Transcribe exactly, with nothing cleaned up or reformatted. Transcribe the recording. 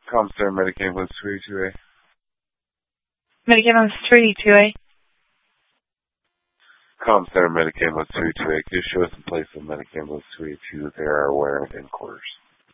Comstar Medicaid Ambulance two eighty-two A. Medicaid Ambulance two eighty-two A. Comstar Medicaid Ambulance two eighty-two A. Could you show us in place of Medicaid Ambulance two eighty-two? They are aware in quarters.